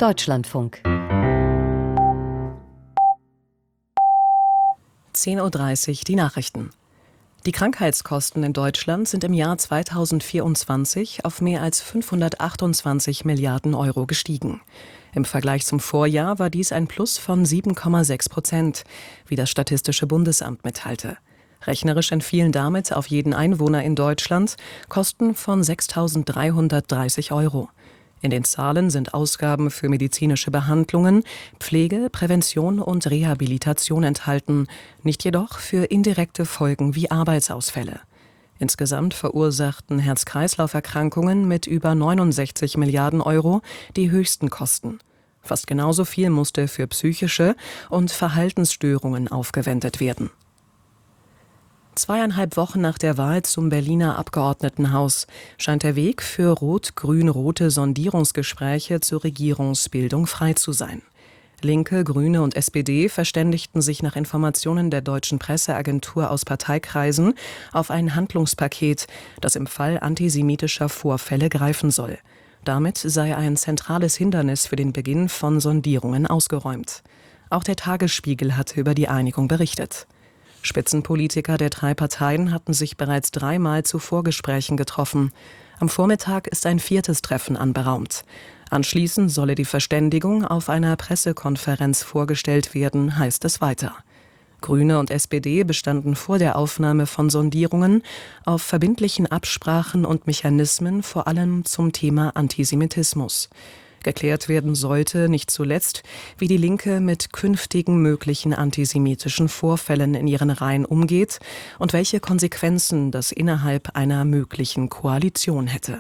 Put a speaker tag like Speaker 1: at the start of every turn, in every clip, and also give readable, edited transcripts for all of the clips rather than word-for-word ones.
Speaker 1: Deutschlandfunk.
Speaker 2: 10:30 Uhr die Nachrichten. Die Krankheitskosten in Deutschland sind im Jahr 2024 auf mehr als 528 Milliarden Euro gestiegen. Im Vergleich zum Vorjahr war dies ein Plus von 7,6%, wie das Statistische Bundesamt mitteilte. Rechnerisch entfielen damit auf jeden Einwohner in Deutschland Kosten von 6.330 Euro. In den Zahlen sind Ausgaben für medizinische Behandlungen, Pflege, Prävention und Rehabilitation enthalten, nicht jedoch für indirekte Folgen wie Arbeitsausfälle. Insgesamt verursachten Herz-Kreislauf-Erkrankungen mit über 69 Milliarden Euro die höchsten Kosten. Fast genauso viel musste für psychische und Verhaltensstörungen aufgewendet werden. 2,5 Wochen nach der Wahl zum Berliner Abgeordnetenhaus scheint der Weg für rot-grün-rote Sondierungsgespräche zur Regierungsbildung frei zu sein. Linke, Grüne und SPD verständigten sich nach Informationen der deutschen Presseagentur aus Parteikreisen auf ein Handlungspaket, das im Fall antisemitischer Vorfälle greifen soll. Damit sei ein zentrales Hindernis für den Beginn von Sondierungen ausgeräumt. Auch der Tagesspiegel hatte über die Einigung berichtet. Spitzenpolitiker der 3 Parteien hatten sich bereits 3-mal zu Vorgesprächen getroffen. Am Vormittag ist ein 4. Treffen anberaumt. Anschließend solle die Verständigung auf einer Pressekonferenz vorgestellt werden, heißt es weiter. Grüne und SPD bestanden vor der Aufnahme von Sondierungen auf verbindlichen Absprachen und Mechanismen, vor allem zum Thema Antisemitismus. Geklärt werden sollte, nicht zuletzt, wie die Linke mit künftigen möglichen antisemitischen Vorfällen in ihren Reihen umgeht und welche Konsequenzen das innerhalb einer möglichen Koalition hätte.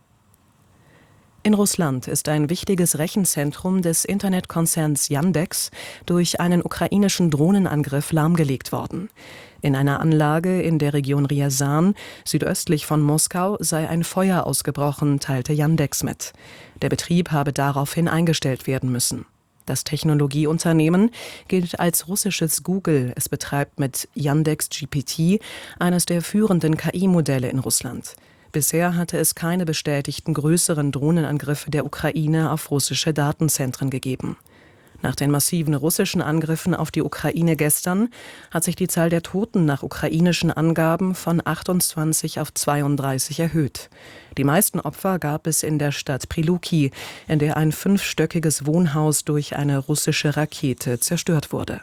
Speaker 2: In Russland ist ein wichtiges Rechenzentrum des Internetkonzerns Yandex durch einen ukrainischen Drohnenangriff lahmgelegt worden. In einer Anlage in der Region Ryazan, südöstlich von Moskau, sei ein Feuer ausgebrochen, teilte Yandex mit. Der Betrieb habe daraufhin eingestellt werden müssen. Das Technologieunternehmen gilt als russisches Google. Es betreibt mit Yandex GPT eines der führenden KI-Modelle in Russland. Bisher hatte es keine bestätigten größeren Drohnenangriffe der Ukraine auf russische Datenzentren gegeben. Nach den massiven russischen Angriffen auf die Ukraine gestern hat sich die Zahl der Toten nach ukrainischen Angaben von 28 auf 32 erhöht. Die meisten Opfer gab es in der Stadt Priluki, in der ein 5-stöckiges Wohnhaus durch eine russische Rakete zerstört wurde.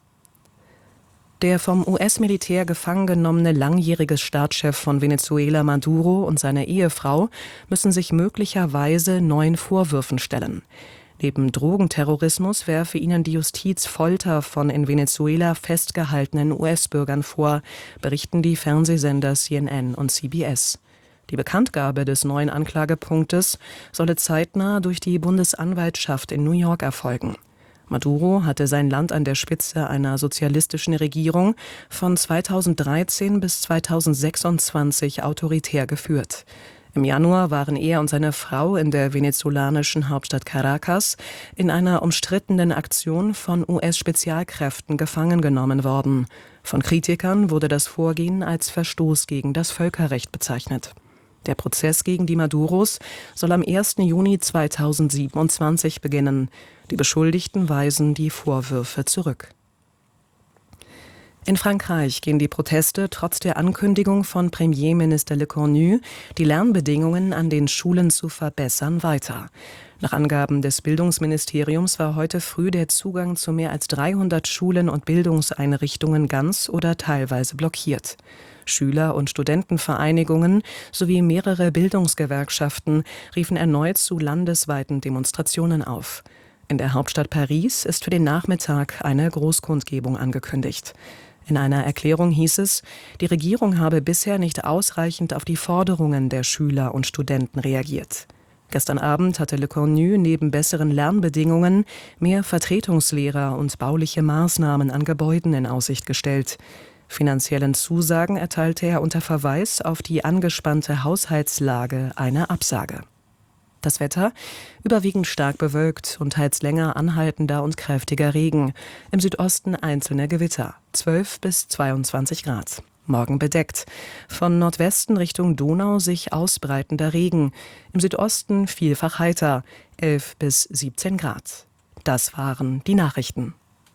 Speaker 2: Der vom US-Militär gefangen genommene langjährige Staatschef von Venezuela Maduro und seine Ehefrau müssen sich möglicherweise neuen Vorwürfen stellen. Neben Drogenterrorismus werfe ihnen die Justiz Folter von in Venezuela festgehaltenen US-Bürgern vor, berichten die Fernsehsender CNN und CBS. Die Bekanntgabe des neuen Anklagepunktes solle zeitnah durch die Bundesanwaltschaft in New York erfolgen. Maduro hatte sein Land an der Spitze einer sozialistischen Regierung von 2013 bis 2026 autoritär geführt. Im Januar waren er und seine Frau in der venezolanischen Hauptstadt Caracas in einer umstrittenen Aktion von US-Spezialkräften gefangen genommen worden. Von Kritikern wurde das Vorgehen als Verstoß gegen das Völkerrecht bezeichnet. Der Prozess gegen die Maduros soll am 1. Juni 2027 beginnen. Die Beschuldigten weisen die Vorwürfe zurück. In Frankreich gehen die Proteste trotz der Ankündigung von Premierminister Le Cornu, die Lernbedingungen an den Schulen zu verbessern, weiter. Nach Angaben des Bildungsministeriums war heute früh der Zugang zu mehr als 300 Schulen und Bildungseinrichtungen ganz oder teilweise blockiert. Schüler- und Studentenvereinigungen sowie mehrere Bildungsgewerkschaften riefen erneut zu landesweiten Demonstrationen auf. In der Hauptstadt Paris ist für den Nachmittag eine Großkundgebung angekündigt. In einer Erklärung hieß es, die Regierung habe bisher nicht ausreichend auf die Forderungen der Schüler und Studenten reagiert. Gestern Abend hatte Le Cornu neben besseren Lernbedingungen mehr Vertretungslehrer und bauliche Maßnahmen an Gebäuden in Aussicht gestellt. Finanziellen Zusagen erteilte er unter Verweis auf die angespannte Haushaltslage eine Absage. Das Wetter überwiegend stark bewölkt und teils länger anhaltender und kräftiger Regen. Im Südosten einzelne Gewitter, 12 bis 22 Grad. Morgen bedeckt. Von Nordwesten Richtung Donau sich ausbreitender Regen. Im Südosten vielfach heiter, 11 bis 17 Grad. Das waren die Nachrichten.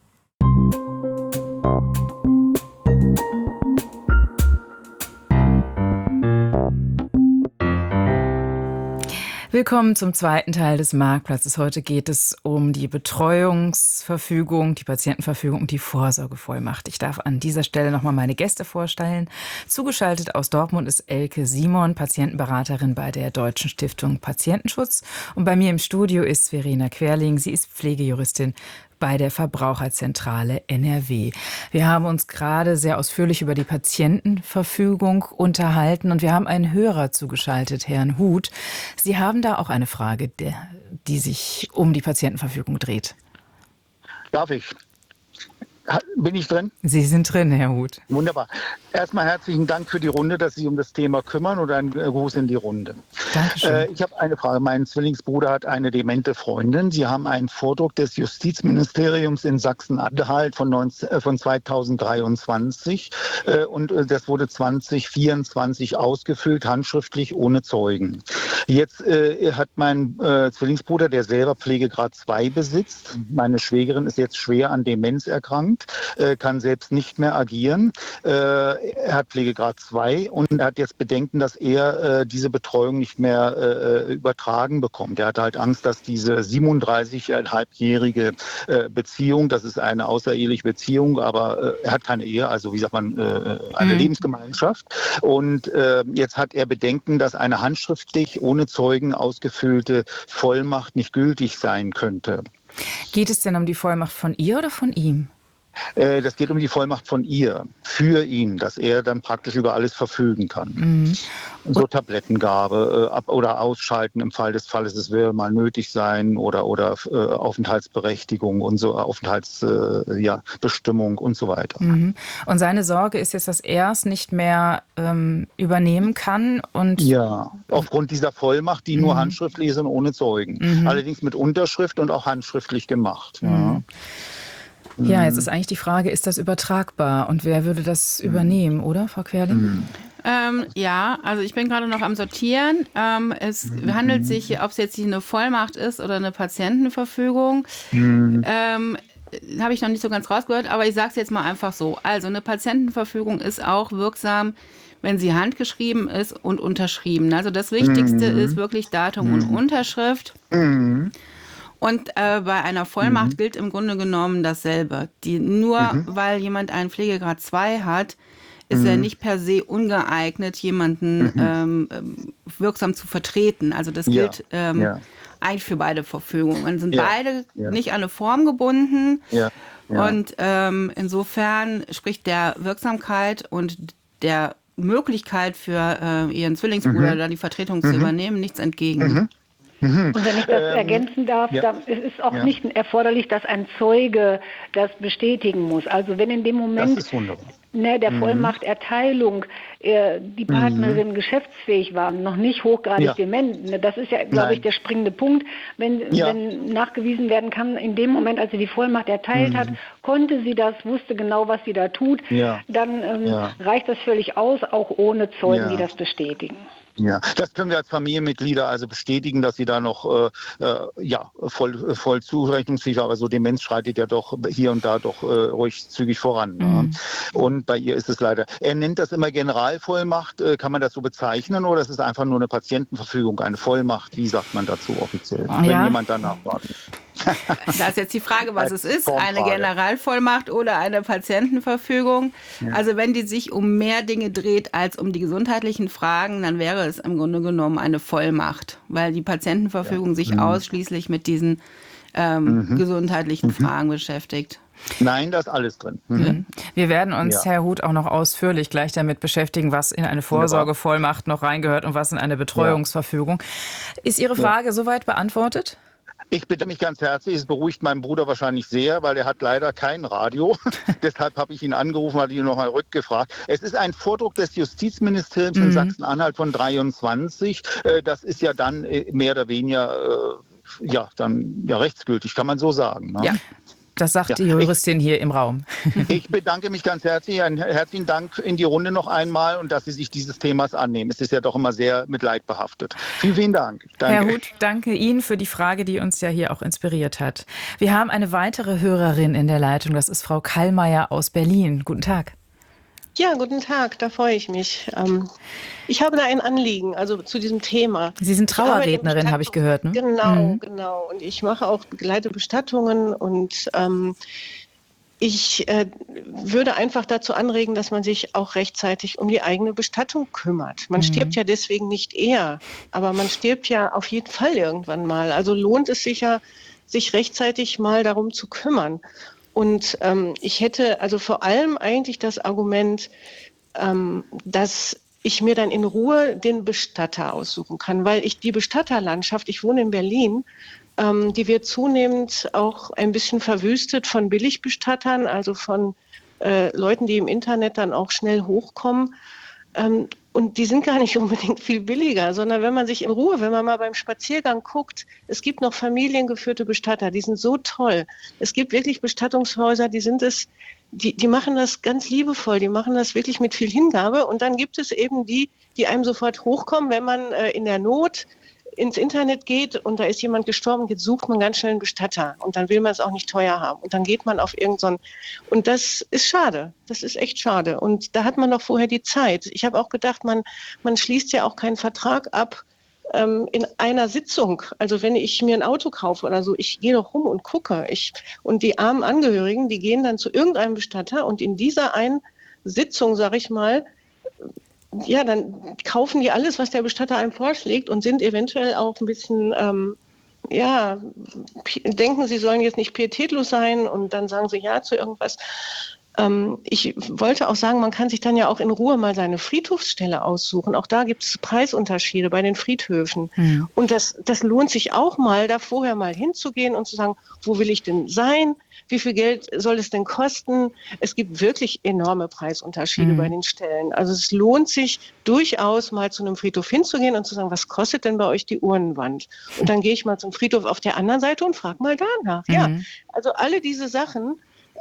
Speaker 1: Willkommen zum zweiten Teil des Marktplatzes. Heute geht es um die Betreuungsverfügung, die Patientenverfügung und die Vorsorgevollmacht. Ich darf an dieser Stelle nochmal meine Gäste vorstellen. Zugeschaltet aus Dortmund ist Elke Simon, Patientenberaterin bei der Deutschen Stiftung Patientenschutz. Und bei mir im Studio ist Verena Querling. Sie ist Pflegejuristin bei der Verbraucherzentrale NRW. Wir haben uns gerade sehr ausführlich über die Patientenverfügung unterhalten und wir haben einen Hörer zugeschaltet, Herrn Huth. Sie haben da auch eine Frage, die sich um die Patientenverfügung dreht.
Speaker 3: Darf ich? Bin ich drin?
Speaker 1: Sie sind drin, Herr Huth.
Speaker 3: Wunderbar. Erstmal herzlichen Dank für die Runde, dass Sie sich um das Thema kümmern und ein Gruß in die Runde.
Speaker 1: Dankeschön.
Speaker 3: Ich habe eine Frage. Mein Zwillingsbruder hat eine demente Freundin. Sie haben einen Vordruck des Justizministeriums in Sachsen-Anhalt von 2023 und das wurde 2024 ausgefüllt, handschriftlich ohne Zeugen. Jetzt hat mein Zwillingsbruder, der selber Pflegegrad 2 besitzt, meine Schwägerin ist jetzt schwer an Demenz erkrankt, kann selbst nicht mehr agieren. Er hat Pflegegrad 2 und er hat jetzt Bedenken, dass er diese Betreuung nicht mehr übertragen bekommt. Er hat halt Angst, dass diese 37,5-jährige Beziehung, das ist eine außereheliche Beziehung, aber er hat keine Ehe, also wie sagt man, eine Lebensgemeinschaft. Und jetzt hat er Bedenken, dass eine handschriftlich ohne Zeugen ausgefüllte Vollmacht nicht gültig sein könnte.
Speaker 1: Geht es denn um die Vollmacht von ihr oder von ihm?
Speaker 3: Das geht um die Vollmacht von ihr, für ihn, dass er dann praktisch über alles verfügen kann.
Speaker 1: Mhm.
Speaker 3: So Tablettengabe oder Ausschalten im Fall des Falles, es wäre mal nötig sein oder Aufenthaltsberechtigung und so, Bestimmung und so weiter.
Speaker 1: Mhm. Und seine Sorge ist jetzt, dass er es nicht mehr übernehmen kann. Und
Speaker 3: ja, aufgrund dieser Vollmacht, die nur handschriftlich ist und ohne Zeugen. Allerdings mit Unterschrift und auch handschriftlich gemacht. Ja.
Speaker 1: Ja, jetzt ist eigentlich die Frage, ist das übertragbar und wer würde das übernehmen, oder, Frau Querling?
Speaker 4: Ja, also ich bin gerade noch am Sortieren. Es handelt sich, ob es jetzt eine Vollmacht ist oder eine Patientenverfügung, habe ich noch nicht so ganz rausgehört, aber ich sage es jetzt mal einfach so. Also eine Patientenverfügung ist auch wirksam, wenn sie handgeschrieben ist und unterschrieben. Also das Wichtigste ist wirklich Datum und Unterschrift. Und bei einer Vollmacht gilt im Grunde genommen dasselbe. Weil jemand einen Pflegegrad 2 hat, ist er nicht per se ungeeignet, jemanden wirksam zu vertreten. Also das gilt eigentlich für beide Verfügungen. Sind beide nicht an eine Form gebunden. Und insofern spricht der Wirksamkeit und der Möglichkeit für Ihren Zwillingsbruder dann die Vertretung zu übernehmen nichts entgegen.
Speaker 5: Und wenn ich das ergänzen darf, dann ist es auch nicht erforderlich, dass ein Zeuge das bestätigen muss. Also wenn in dem Moment der Vollmachterteilung die Partnerin geschäftsfähig war, noch nicht hochgradig dement, das ist ja, glaube ich, der springende Punkt. Wenn nachgewiesen werden kann, in dem Moment, als sie die Vollmacht erteilt hat, konnte sie das, wusste genau, was sie da tut, dann reicht das völlig aus, auch ohne Zeugen, die das bestätigen.
Speaker 3: Ja, das können wir als Familienmitglieder also bestätigen, dass sie da noch voll zurechnungsfähig war, aber so Demenz schreitet ja doch hier und da doch ruhig zügig voran. Ne? Und bei ihr ist es leider, er nennt das immer Generalvollmacht, kann man das so bezeichnen oder ist es einfach nur eine Patientenverfügung, eine Vollmacht, wie sagt man dazu offiziell, wenn jemand danach wartet?
Speaker 4: Da ist jetzt die Frage, was es ist, eine Generalvollmacht oder eine Patientenverfügung. Also wenn die sich um mehr Dinge dreht als um die gesundheitlichen Fragen, dann wäre es im Grunde genommen eine Vollmacht, weil die Patientenverfügung sich ausschließlich mit diesen gesundheitlichen Fragen beschäftigt.
Speaker 3: Nein, da ist alles drin.
Speaker 1: Wir werden uns, Herr Huth, auch noch ausführlich gleich damit beschäftigen, was in eine Vorsorgevollmacht noch reingehört und was in eine Betreuungsverfügung. Ist Ihre Frage soweit beantwortet?
Speaker 3: Ich bitte mich ganz herzlich, es beruhigt meinen Bruder wahrscheinlich sehr, weil er hat leider kein Radio. Deshalb habe ich ihn angerufen, hatte ihn nochmal rückgefragt. Es ist ein Vordruck des Justizministeriums in Sachsen-Anhalt von 23. Das ist ja dann mehr oder weniger rechtsgültig, kann man so sagen. Ne?
Speaker 1: Ja. Das sagt die Juristin hier im Raum.
Speaker 3: Ich bedanke mich ganz herzlich. Einen herzlichen Dank in die Runde noch einmal und dass Sie sich dieses Themas annehmen. Es ist ja doch immer sehr mit Leid behaftet. Vielen, vielen Dank. Danke.
Speaker 1: Herr Huth, danke Ihnen für die Frage, die uns ja hier auch inspiriert hat. Wir haben eine weitere Hörerin in der Leitung. Das ist Frau Kallmeier aus Berlin. Guten Tag.
Speaker 6: Ja, guten Tag, da freue ich mich. Ich habe da ein Anliegen, also zu diesem Thema.
Speaker 1: Sie sind Trauerrednerin, habe ich gehört, ne?
Speaker 6: Genau. Und ich begleite Bestattungen und ich würde einfach dazu anregen, dass man sich auch rechtzeitig um die eigene Bestattung kümmert. Man stirbt ja deswegen nicht eher, aber man stirbt ja auf jeden Fall irgendwann mal. Also lohnt es sich ja, sich rechtzeitig mal darum zu kümmern. Und ich hätte also vor allem eigentlich das Argument, dass ich mir dann in Ruhe den Bestatter aussuchen kann, weil die Bestatterlandschaft, ich wohne in Berlin, die wird zunehmend auch ein bisschen verwüstet von Billigbestattern, also von Leuten, die im Internet dann auch schnell hochkommen. Und die sind gar nicht unbedingt viel billiger, sondern wenn man sich in Ruhe, wenn man mal beim Spaziergang guckt, es gibt noch familiengeführte Bestatter, die sind so toll. Es gibt wirklich Bestattungshäuser, die machen das ganz liebevoll, die machen das wirklich mit viel Hingabe. Und dann gibt es eben die einem sofort hochkommen, wenn man in der Not ins Internet geht und da ist jemand gestorben, jetzt sucht man ganz schnell einen Bestatter und dann will man es auch nicht teuer haben und dann geht man auf und das ist schade, das ist echt schade und da hat man doch vorher die Zeit. Ich habe auch gedacht, man schließt ja auch keinen Vertrag ab in einer Sitzung, also wenn ich mir ein Auto kaufe oder so, ich gehe doch rum und gucke und die armen Angehörigen, die gehen dann zu irgendeinem Bestatter und in dieser einen Sitzung, sag ich mal, ja, dann kaufen die alles, was der Bestatter einem vorschlägt und sind eventuell auch ein bisschen, denken, sie sollen jetzt nicht pietätlos sein und dann sagen sie ja zu irgendwas. Ich wollte auch sagen, man kann sich dann ja auch in Ruhe mal seine Friedhofsstelle aussuchen. Auch da gibt es Preisunterschiede bei den Friedhöfen. Mhm. Und das lohnt sich auch mal, da vorher mal hinzugehen und zu sagen, wo will ich denn sein? Wie viel Geld soll es denn kosten? Es gibt wirklich enorme Preisunterschiede bei den Stellen. Also es lohnt sich durchaus mal zu einem Friedhof hinzugehen und zu sagen, was kostet denn bei euch die Urnenwand? Und dann gehe ich mal zum Friedhof auf der anderen Seite und frage mal danach. Ja, also alle diese Sachen,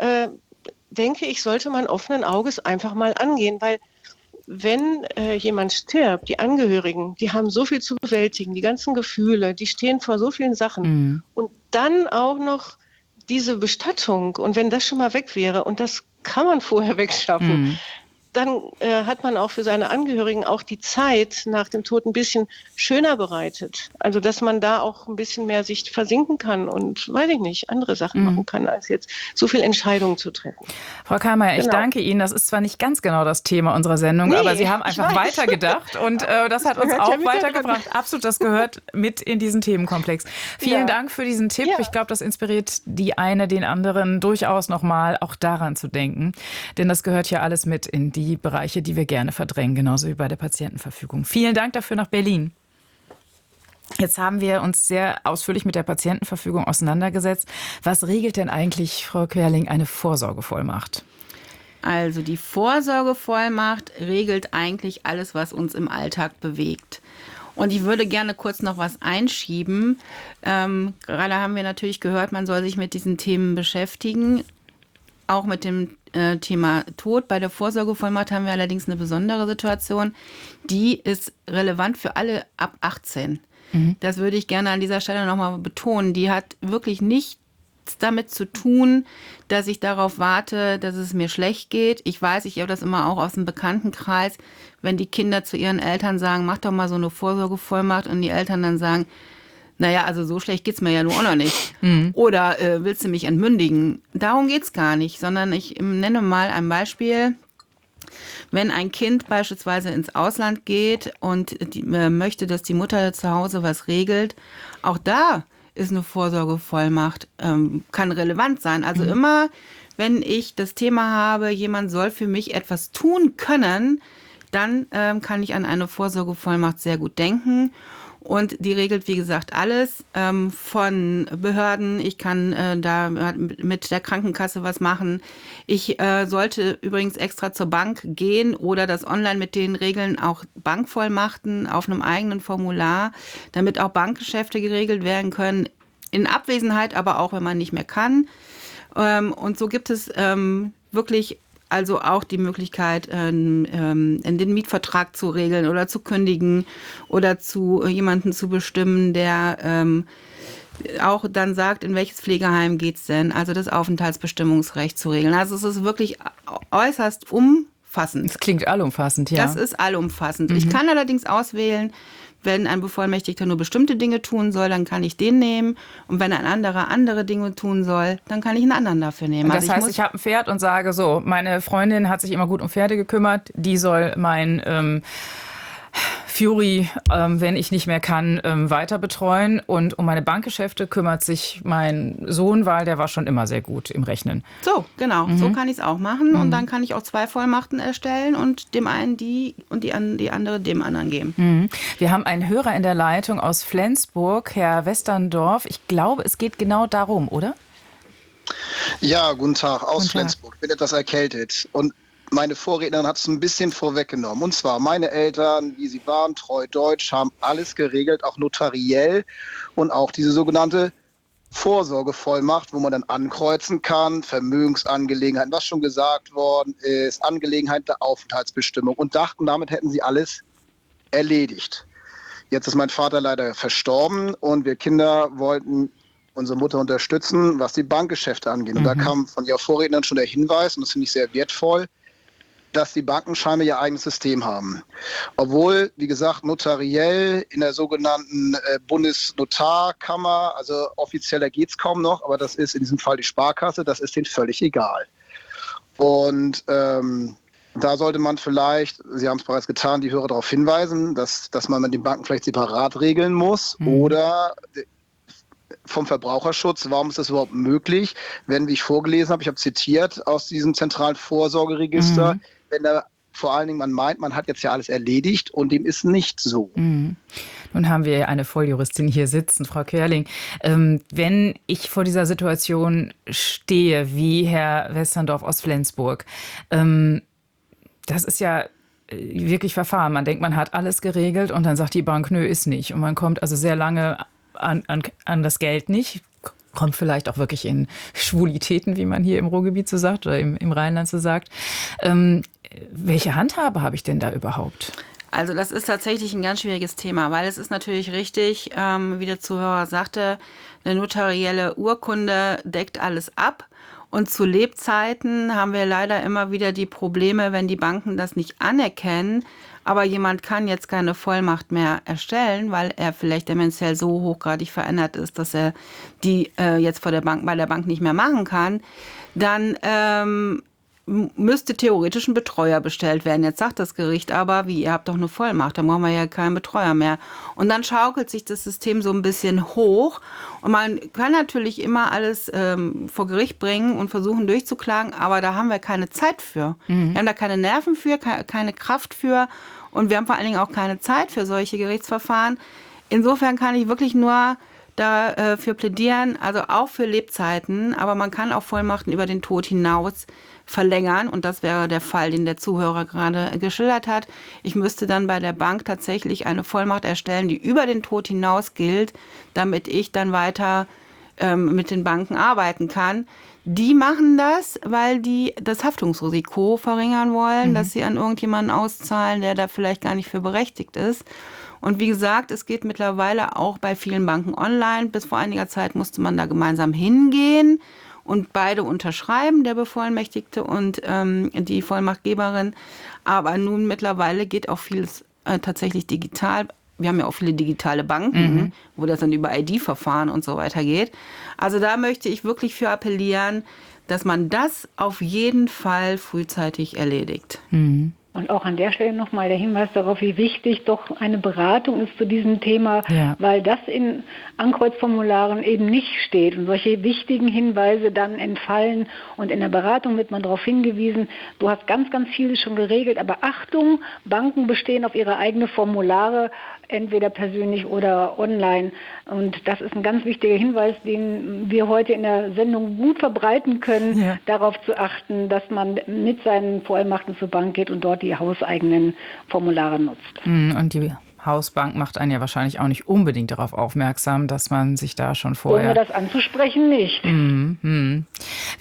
Speaker 6: denke ich, sollte man offenen Auges einfach mal angehen, weil wenn jemand stirbt, die Angehörigen, die haben so viel zu bewältigen, die ganzen Gefühle, die stehen vor so vielen Sachen und dann auch noch diese Bestattung und wenn das schon mal weg wäre und das kann man vorher wegschaffen, dann hat man auch für seine Angehörigen auch die Zeit nach dem Tod ein bisschen schöner bereitet. Also dass man da auch ein bisschen mehr sich versinken kann und, weiß ich nicht, andere Sachen machen kann, als jetzt so viel Entscheidungen zu treffen.
Speaker 1: Frau Kallmeier, ich danke Ihnen. Das ist zwar nicht ganz genau das Thema unserer Sendung, aber Sie haben einfach weitergedacht und das hat uns auch weitergebracht. Absolut, das gehört mit in diesen Themenkomplex. Vielen Dank für diesen Tipp. Ja. Ich glaube, das inspiriert die eine, den anderen durchaus nochmal auch daran zu denken. Denn das gehört ja alles mit in die Bereiche, die wir gerne verdrängen, genauso wie bei der Patientenverfügung. Vielen Dank dafür nach Berlin. Jetzt haben wir uns sehr ausführlich mit der Patientenverfügung auseinandergesetzt. Was regelt denn eigentlich, Frau Querling, eine Vorsorgevollmacht?
Speaker 4: Also die Vorsorgevollmacht regelt eigentlich alles, was uns im Alltag bewegt. Und ich würde gerne kurz noch was einschieben. Gerade haben wir natürlich gehört, man soll sich mit diesen Themen beschäftigen, auch mit dem Thema Tod. Bei der Vorsorgevollmacht haben wir allerdings eine besondere Situation. Die ist relevant für alle ab 18. Das würde ich gerne an dieser Stelle nochmal betonen. Die hat wirklich nichts damit zu tun, dass ich darauf warte, dass es mir schlecht geht. Ich weiß, ich habe das immer auch aus dem Bekanntenkreis, wenn die Kinder zu ihren Eltern sagen, mach doch mal so eine Vorsorgevollmacht und die Eltern dann sagen, naja, also so schlecht geht's mir ja nur auch noch nicht. Oder willst du mich entmündigen? Darum geht's gar nicht, sondern ich nenne mal ein Beispiel. Wenn ein Kind beispielsweise ins Ausland geht und möchte, dass die Mutter zu Hause was regelt, auch da ist eine Vorsorgevollmacht, kann relevant sein. Also immer, wenn ich das Thema habe, jemand soll für mich etwas tun können, dann kann ich an eine Vorsorgevollmacht sehr gut denken. Und die regelt, wie gesagt, alles von Behörden. Ich kann da mit der Krankenkasse was machen. Ich sollte übrigens extra zur Bank gehen oder das online mit den Regeln auch Bankvollmachten auf einem eigenen Formular, damit auch Bankgeschäfte geregelt werden können. In Abwesenheit, aber auch wenn man nicht mehr kann. Und so gibt es wirklich also auch die Möglichkeit, in den Mietvertrag zu regeln oder zu kündigen oder zu jemanden zu bestimmen, der auch dann sagt, in welches Pflegeheim geht's denn, also das Aufenthaltsbestimmungsrecht zu regeln. Also es ist wirklich äußerst umfassend.
Speaker 1: Das klingt allumfassend, ja.
Speaker 4: Das ist allumfassend. Ich kann allerdings auswählen, wenn ein Bevollmächtigter nur bestimmte Dinge tun soll, dann kann ich den nehmen. Und wenn ein anderer andere Dinge tun soll, dann kann ich einen anderen dafür nehmen.
Speaker 1: Das heißt, ich habe ein Pferd und sage so, meine Freundin hat sich immer gut um Pferde gekümmert, die soll mein Fury, wenn ich nicht mehr kann, weiter betreuen. Und um meine Bankgeschäfte kümmert sich mein Sohn, weil der war schon immer sehr gut im Rechnen.
Speaker 4: So, genau. So kann ich es auch machen. Und dann kann ich auch 2 Vollmachten erstellen und dem einen die und die andere dem anderen geben.
Speaker 1: Wir haben einen Hörer in der Leitung aus Flensburg, Herr Westerndorf. Ich glaube, es geht genau darum, oder?
Speaker 7: Ja, guten Tag aus Flensburg. Ich bin etwas erkältet und meine Vorrednerin hat es ein bisschen vorweggenommen. Und zwar meine Eltern, wie sie waren, treu deutsch, haben alles geregelt, auch notariell und auch diese sogenannte Vorsorgevollmacht, wo man dann ankreuzen kann, Vermögensangelegenheiten, was schon gesagt worden ist, Angelegenheit der Aufenthaltsbestimmung und dachten, damit hätten sie alles erledigt. Jetzt ist mein Vater leider verstorben und wir Kinder wollten unsere Mutter unterstützen, was die Bankgeschäfte angeht. Und da kam von Ihrer Vorrednerin schon der Hinweis, und das finde ich sehr wertvoll, dass die Banken scheinbar ihr eigenes System haben. Obwohl, wie gesagt, notariell in der sogenannten Bundesnotarkammer, also offizieller geht es kaum noch, aber das ist in diesem Fall die Sparkasse, das ist denen völlig egal. Und da sollte man vielleicht, Sie haben es bereits getan, die Hörer darauf hinweisen, dass man mit den Banken vielleicht separat regeln muss oder vom Verbraucherschutz, warum ist das überhaupt möglich, wenn, wie ich vorgelesen habe, ich habe zitiert aus diesem zentralen Vorsorgeregister, wenn da vor allen Dingen man meint, man hat jetzt ja alles erledigt und dem ist nicht so.
Speaker 1: Nun haben wir eine Volljuristin hier sitzen, Frau Körling. Wenn ich vor dieser Situation stehe, wie Herr Westerndorf aus Flensburg, das ist ja wirklich Verfahren. Man denkt, man hat alles geregelt und dann sagt die Bank, nö, ist nicht. Und man kommt also sehr lange an das Geld nicht. Kommt vielleicht auch wirklich in Schwulitäten, wie man hier im Ruhrgebiet so sagt oder im Rheinland so sagt. Welche Handhabe habe ich denn da überhaupt?
Speaker 4: Also das ist tatsächlich ein ganz schwieriges Thema, weil es ist natürlich richtig, wie der Zuhörer sagte, eine notarielle Urkunde deckt alles ab. Und zu Lebzeiten haben wir leider immer wieder die Probleme, wenn die Banken das nicht anerkennen, aber jemand kann jetzt keine Vollmacht mehr erstellen, weil er vielleicht dementiell so hochgradig verändert ist, dass er die jetzt bei der Bank nicht mehr machen kann, dann müsste theoretisch ein Betreuer bestellt werden. Jetzt sagt das Gericht aber, wie, ihr habt doch eine Vollmacht, dann brauchen wir ja keinen Betreuer mehr. Und dann schaukelt sich das System so ein bisschen hoch. Und man kann natürlich immer alles vor Gericht bringen und versuchen durchzuklagen, aber da haben wir keine Zeit für. Wir haben da keine Nerven für, keine Kraft für und wir haben vor allen Dingen auch keine Zeit für solche Gerichtsverfahren. Insofern kann ich wirklich nur dafür plädieren, also auch für Lebzeiten, aber man kann auch Vollmachten über den Tod hinaus verlängern und das wäre der Fall, den der Zuhörer gerade geschildert hat. Ich müsste dann bei der Bank tatsächlich eine Vollmacht erstellen, die über den Tod hinaus gilt, damit ich dann weiter mit den Banken arbeiten kann. Die machen das, weil die das Haftungsrisiko verringern wollen, dass sie an irgendjemanden auszahlen, der da vielleicht gar nicht für berechtigt ist. Und wie gesagt, es geht mittlerweile auch bei vielen Banken online. Bis vor einiger Zeit musste man da gemeinsam hingehen und beide unterschreiben, der Bevollmächtigte und die Vollmachtgeberin. Aber nun mittlerweile geht auch vieles tatsächlich digital. Wir haben ja auch viele digitale Banken, wo das dann über ID-Verfahren und so weiter geht. Also da möchte ich wirklich für appellieren, dass man das auf jeden Fall frühzeitig erledigt.
Speaker 5: Und auch an der Stelle nochmal der Hinweis darauf, wie wichtig doch eine Beratung ist zu diesem Thema, weil das in Ankreuzformularen eben nicht steht. Und solche wichtigen Hinweise dann entfallen. Und in der Beratung wird man darauf hingewiesen, du hast ganz, ganz vieles schon geregelt. Aber Achtung, Banken bestehen auf ihre eigenen Formulare, entweder persönlich oder online. Und das ist ein ganz wichtiger Hinweis, den wir heute in der Sendung gut verbreiten können, darauf zu achten, dass man mit seinen Vollmachten zur Bank geht und dort die hauseigenen Formulare nutzt.
Speaker 1: Und die Hausbank macht einen ja wahrscheinlich auch nicht unbedingt darauf aufmerksam, dass man sich da schon vorher...
Speaker 5: Ohne das anzusprechen, nicht.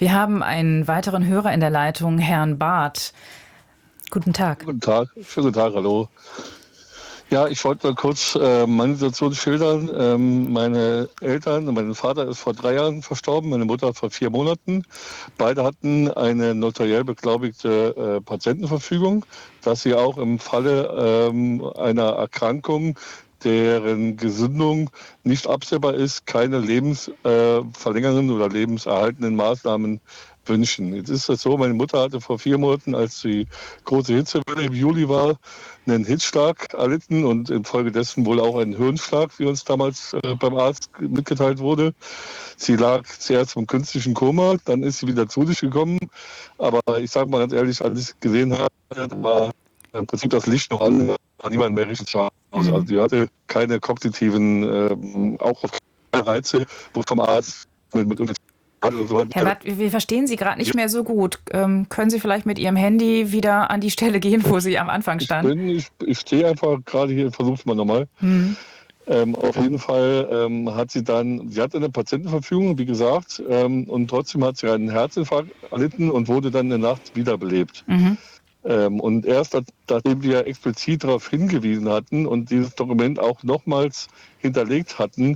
Speaker 1: Wir haben einen weiteren Hörer in der Leitung, Herrn Barth. Guten Tag.
Speaker 8: Guten Tag, schönen guten Tag, hallo. Ja, ich wollte mal kurz meine Situation schildern. Meine Eltern, mein Vater ist vor 3 Jahren verstorben, meine Mutter vor 4 Monaten. Beide hatten eine notariell beglaubigte Patientenverfügung, dass sie auch im Falle einer Erkrankung, deren Gesundung nicht absehbar ist, keine lebensverlängernden oder lebenserhaltenden Maßnahmen wünschen. Jetzt ist das so, meine Mutter hatte vor 4 Monaten, als die große Hitzewelle im Juli war, einen Hitzschlag erlitten und infolgedessen wohl auch einen Hirnschlag, wie uns damals beim Arzt mitgeteilt wurde. Sie lag zuerst im künstlichen Koma, dann ist sie wieder zu sich gekommen. Aber ich sage mal ganz ehrlich, als ich gesehen habe, war im Prinzip das Licht noch an, war niemand mehr richtig scharf. Also sie hatte keine kognitiven, auch keine Reize, wo vom Arzt mit
Speaker 1: Herr Barth, wir verstehen Sie gerade nicht mehr so gut. Können Sie vielleicht mit Ihrem Handy wieder an die Stelle gehen, wo Sie am Anfang standen?
Speaker 8: Ich stehe einfach gerade hier, versuch's mal nochmal. Auf jeden Fall hat sie hatte eine Patientenverfügung, wie gesagt, und trotzdem hat sie einen Herzinfarkt erlitten und wurde dann in der Nacht wiederbelebt. Und erst nachdem wir explizit darauf hingewiesen hatten und dieses Dokument auch nochmals hinterlegt hatten,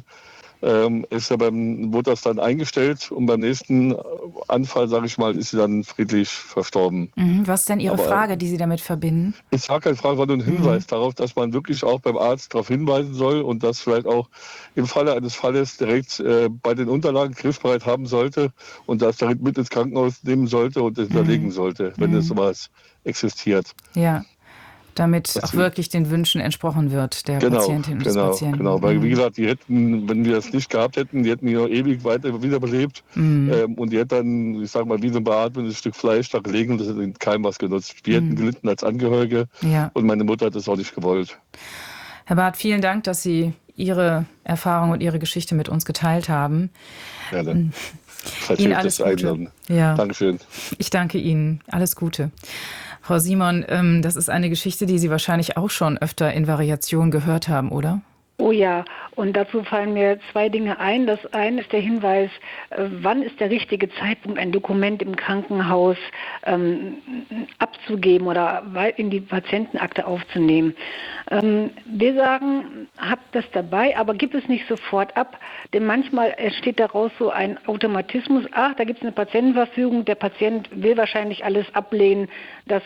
Speaker 8: wurde das dann eingestellt und beim nächsten Anfall, sage ich mal, ist sie dann friedlich verstorben.
Speaker 1: Was ist denn Ihre Frage, die Sie damit verbinden?
Speaker 8: Ich habe keine Frage, sondern einen Hinweis darauf, dass man wirklich auch beim Arzt darauf hinweisen soll und das vielleicht auch im Falle eines Falles direkt bei den Unterlagen griffbereit haben sollte und das direkt mit ins Krankenhaus nehmen sollte und es hinterlegen sollte, wenn es sowas existiert.
Speaker 1: Ja. Damit auch wirklich den Wünschen entsprochen wird, der Patientin und des Patienten.
Speaker 8: Genau, weil wie gesagt, die hätten, wenn wir das nicht gehabt hätten, die hätten noch ewig weiter wiederbelebt und die hätten dann, ich sag mal, wie so ein beatmendes Stück Fleisch da gelegen und das hätte keinem was genutzt. Wir hätten gelitten als Angehörige und meine Mutter hat das auch nicht gewollt.
Speaker 1: Herr Barth, vielen Dank, dass Sie Ihre Erfahrung und Ihre Geschichte mit uns geteilt haben.
Speaker 8: Gerne.
Speaker 1: Ihnen alles Gute. Ja.
Speaker 8: Dankeschön.
Speaker 1: Ich danke Ihnen. Alles Gute. Frau Simon, das ist eine Geschichte, die Sie wahrscheinlich auch schon öfter in Variation gehört haben, oder?
Speaker 5: Oh ja, und dazu fallen mir 2 Dinge ein. Das eine ist der Hinweis, wann ist der richtige Zeitpunkt, ein Dokument im Krankenhaus abzugeben oder in die Patientenakte aufzunehmen. Wir sagen, habt das dabei, aber gib es nicht sofort ab, denn manchmal entsteht daraus so ein Automatismus. Ach, da gibt es eine Patientenverfügung, der Patient will wahrscheinlich alles ablehnen. Das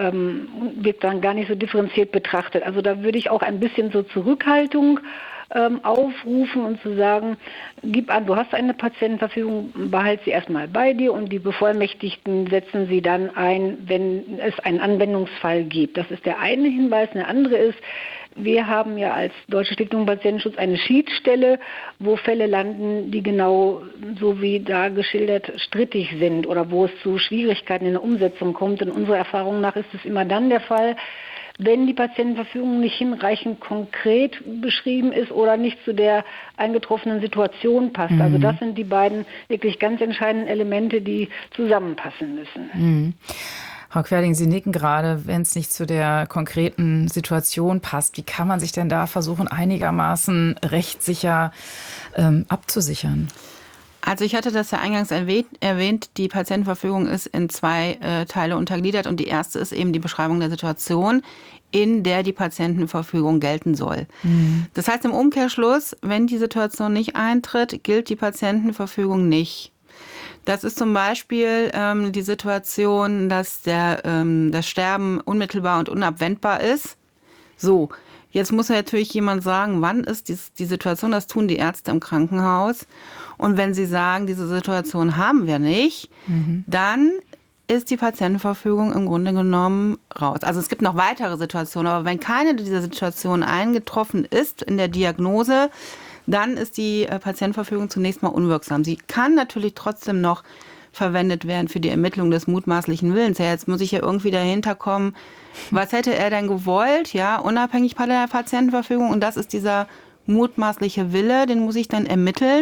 Speaker 5: wird dann gar nicht so differenziert betrachtet. Also da würde ich auch ein bisschen so Zurückhaltung aufrufen und zu sagen, gib an, du hast eine Patientenverfügung, behalte sie erstmal bei dir und die Bevollmächtigten setzen sie dann ein, wenn es einen Anwendungsfall gibt. Das ist der eine Hinweis. Der andere ist, wir haben ja als Deutsche Stiftung Patientenschutz eine Schiedsstelle, wo Fälle landen, die genau so wie da geschildert strittig sind oder wo es zu Schwierigkeiten in der Umsetzung kommt. Und unserer Erfahrung nach ist es immer dann der Fall, wenn die Patientenverfügung nicht hinreichend konkret beschrieben ist oder nicht zu der eingetroffenen Situation passt. Also das sind die beiden wirklich ganz entscheidenden Elemente, die zusammenpassen müssen.
Speaker 1: Frau Querding, Sie nicken gerade, wenn es nicht zu der konkreten Situation passt. Wie kann man sich denn da versuchen, einigermaßen rechtssicher abzusichern?
Speaker 4: Also ich hatte das ja eingangs erwähnt, die Patientenverfügung ist in 2 Teile untergliedert und die erste ist eben die Beschreibung der Situation, in der die Patientenverfügung gelten soll. Das heißt im Umkehrschluss, wenn die Situation nicht eintritt, gilt die Patientenverfügung nicht. Das ist zum Beispiel die Situation, dass das Sterben unmittelbar und unabwendbar ist. So, jetzt muss natürlich jemand sagen, wann ist die Situation, das tun die Ärzte im Krankenhaus. Und wenn sie sagen, diese Situation haben wir nicht, dann ist die Patientenverfügung im Grunde genommen raus. Also es gibt noch weitere Situationen, aber wenn keine dieser Situationen eingetroffen ist in der Diagnose, dann ist die Patientenverfügung zunächst mal unwirksam. Sie kann natürlich trotzdem noch verwendet werden für die Ermittlung des mutmaßlichen Willens. Ja, jetzt muss ich ja irgendwie dahinter kommen, was hätte er denn gewollt, ja, unabhängig von der Patientenverfügung. Und das ist dieser mutmaßliche Wille, den muss ich dann ermitteln.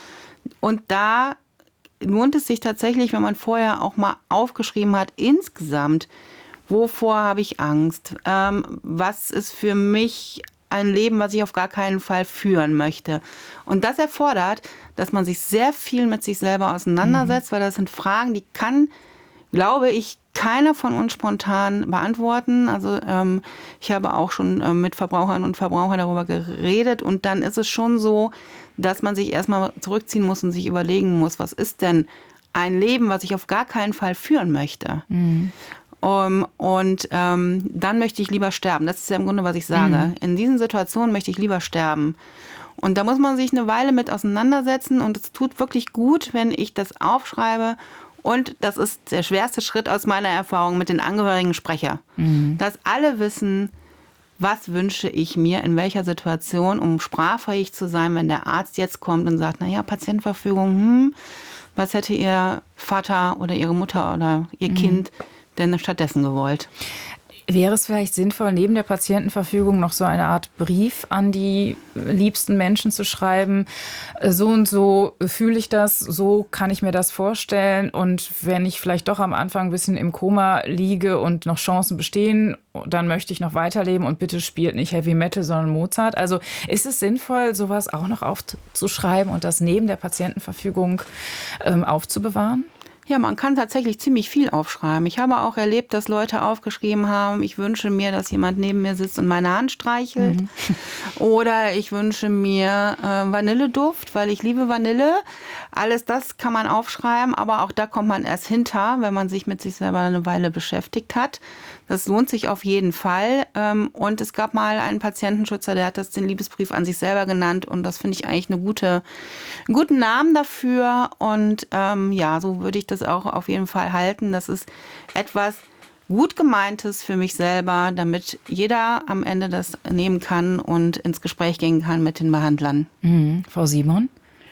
Speaker 4: Und da lohnt es sich tatsächlich, wenn man vorher auch mal aufgeschrieben hat, insgesamt, wovor habe ich Angst? Was ist für mich ein Leben, was ich auf gar keinen Fall führen möchte. Und das erfordert, dass man sich sehr viel mit sich selber auseinandersetzt, weil das sind Fragen, die kann, glaube ich, keiner von uns spontan beantworten. Also ich habe auch schon mit Verbrauchern und Verbrauchern darüber geredet und dann ist es schon so, dass man sich erstmal zurückziehen muss und sich überlegen muss, was ist denn ein Leben, was ich auf gar keinen Fall führen möchte. Dann möchte ich lieber sterben. Das ist ja im Grunde, was ich sage. In diesen Situationen möchte ich lieber sterben. Und da muss man sich eine Weile mit auseinandersetzen und es tut wirklich gut, wenn ich das aufschreibe. Und das ist der schwerste Schritt aus meiner Erfahrung mit den Angehörigen spreche. Dass alle wissen, was wünsche ich mir, in welcher Situation, um sprachfähig zu sein, wenn der Arzt jetzt kommt und sagt, naja, Patientenverfügung, was hätte Ihr Vater oder Ihre Mutter oder Ihr Kind denn stattdessen gewollt?
Speaker 1: Wäre es vielleicht sinnvoll, neben der Patientenverfügung noch so eine Art Brief an die liebsten Menschen zu schreiben? So und so fühle ich das, so kann ich mir das vorstellen. Und wenn ich vielleicht doch am Anfang ein bisschen im Koma liege und noch Chancen bestehen, dann möchte ich noch weiterleben und bitte spielt nicht Heavy Metal, sondern Mozart. Also ist es sinnvoll, sowas auch noch aufzuschreiben und das neben der Patientenverfügung aufzubewahren?
Speaker 4: Ja, man kann tatsächlich ziemlich viel aufschreiben. Ich habe auch erlebt, dass Leute aufgeschrieben haben, ich wünsche mir, dass jemand neben mir sitzt und meine Hand streichelt. Oder ich wünsche mir Vanilleduft, weil ich liebe Vanille. Alles das kann man aufschreiben, aber auch da kommt man erst hinter, wenn man sich mit sich selber eine Weile beschäftigt hat. Das lohnt sich auf jeden Fall. Und es gab mal einen Patientenschützer, der hat das den Liebesbrief an sich selber genannt. Und das finde ich eigentlich einen guten Namen dafür. Und so würde ich das auch auf jeden Fall halten. Das ist etwas gut Gemeintes für mich selber, damit jeder am Ende das nehmen kann und ins Gespräch gehen kann mit den Behandlern.
Speaker 1: Frau Simon?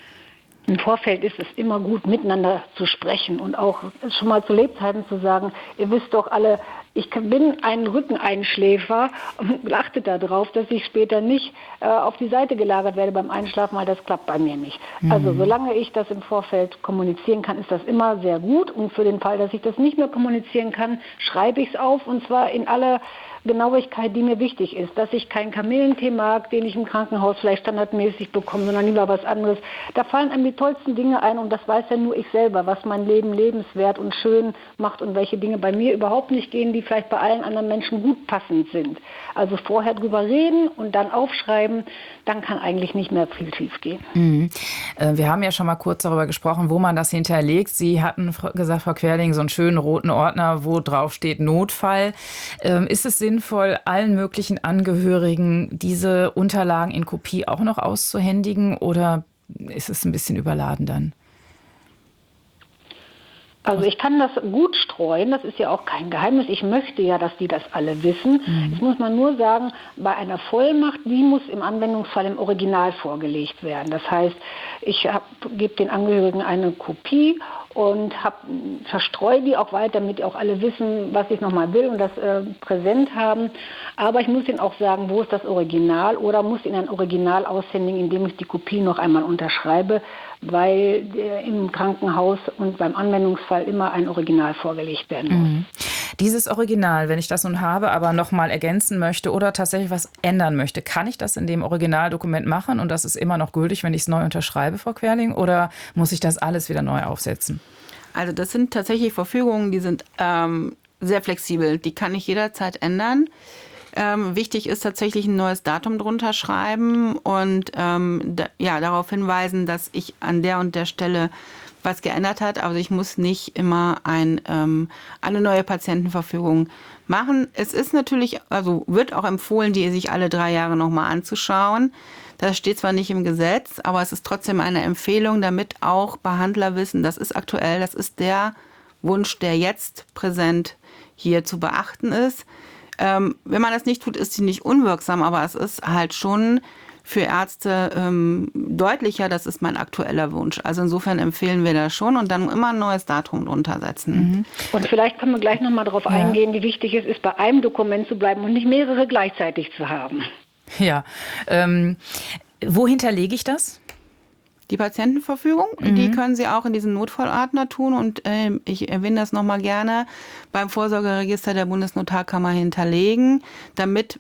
Speaker 5: Im Vorfeld ist es immer gut, miteinander zu sprechen und auch schon mal zu Lebzeiten zu sagen, ihr wisst doch alle, ich bin ein Rückeneinschläfer und achtet darauf, dass ich später nicht auf die Seite gelagert werde beim Einschlafen, weil das klappt bei mir nicht. Also solange ich das im Vorfeld kommunizieren kann, ist das immer sehr gut. Und für den Fall, dass ich das nicht mehr kommunizieren kann, schreibe ich es auf und zwar in aller Genauigkeit, die mir wichtig ist, dass ich keinen Kamillentee mag, den ich im Krankenhaus vielleicht standardmäßig bekomme, sondern lieber was anderes. Da fallen einem die tollsten Dinge ein und das weiß ja nur ich selber, was mein Leben lebenswert und schön macht und welche Dinge bei mir überhaupt nicht gehen, die vielleicht bei allen anderen Menschen gut passend sind. Also vorher drüber reden und dann aufschreiben, dann kann eigentlich nicht mehr viel schief gehen.
Speaker 1: Wir haben ja schon mal kurz darüber gesprochen, wo man das hinterlegt. Sie hatten gesagt, Frau Querling, so einen schönen roten Ordner, wo drauf steht Notfall. Ist es sinnvoll, allen möglichen Angehörigen diese Unterlagen in Kopie auch noch auszuhändigen oder ist es ein bisschen überladen dann?
Speaker 5: Also ich kann das gut streuen, das ist ja auch kein Geheimnis. Ich möchte ja, dass die das alle wissen. Jetzt muss man nur sagen, bei einer Vollmacht, die muss im Anwendungsfall im Original vorgelegt werden. Das heißt, ich gebe den Angehörigen eine Kopie und verstreue die auch weiter, damit auch alle wissen, was ich nochmal will und das präsent haben. Aber ich muss ihnen auch sagen, wo ist das Original oder muss ihnen ein Original aushändigen, indem ich die Kopie noch einmal unterschreibe, weil im Krankenhaus und beim Anwendungsfall immer ein Original vorgelegt werden muss.
Speaker 1: Dieses Original, wenn ich das nun habe, aber nochmal ergänzen möchte oder tatsächlich was ändern möchte, kann ich das in dem Originaldokument machen und das ist immer noch gültig, wenn ich es neu unterschreibe, Frau Querling, oder muss ich das alles wieder neu aufsetzen?
Speaker 4: Also das sind tatsächlich Verfügungen, die sind sehr flexibel, die kann ich jederzeit ändern. Wichtig ist tatsächlich ein neues Datum drunter schreiben und darauf hinweisen, dass ich an der und der Stelle was geändert hat. Also ich muss nicht immer eine neue Patientenverfügung machen. Es ist natürlich, also wird auch empfohlen, die sich alle 3 Jahre nochmal anzuschauen. Das steht zwar nicht im Gesetz, aber es ist trotzdem eine Empfehlung, damit auch Behandler wissen, das ist aktuell, das ist der Wunsch, der jetzt präsent hier zu beachten ist. Wenn man das nicht tut, ist sie nicht unwirksam, aber es ist halt schon für Ärzte deutlicher, das ist mein aktueller Wunsch. Also insofern empfehlen wir das schon und dann immer ein neues Datum drunter setzen.
Speaker 5: Und vielleicht können wir gleich nochmal darauf eingehen, wie wichtig es ist, bei einem Dokument zu bleiben und nicht mehrere gleichzeitig zu haben.
Speaker 1: Ja, wo hinterlege ich das?
Speaker 4: Die Patientenverfügung, die können Sie auch in diesen Notfallordner tun und ich erwähne das nochmal gerne, beim Vorsorgeregister der Bundesnotarkammer hinterlegen, damit